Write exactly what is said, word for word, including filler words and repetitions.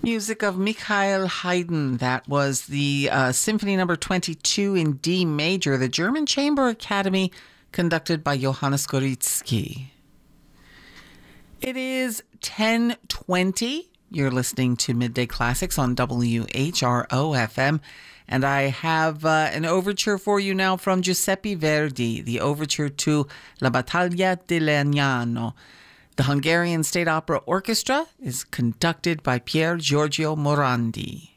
Music of Mikhail Haydn. That was the uh, Symphony Number twenty-two in D major, the German Chamber Academy, conducted by Johannes Gorizki. It is ten twenty. You're listening to Midday Classics on W H R O F M. And I have uh, an overture for you now from Giuseppe Verdi, the overture to La Battaglia di Legnano. The Hungarian State Opera Orchestra is conducted by Pier Giorgio Morandi.